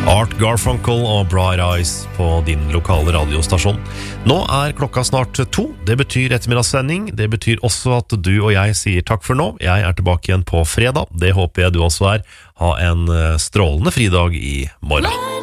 Art Garfunkel og Bright Eyes på din lokale radiostasjon. Nå klokka snart 2. Det betyr ettermiddagssending. Det betyr også at du og jeg sier takk for nå. Jeg tilbake igjen på fredag. Det håper jeg du også Ha en strålende fridag i morgen.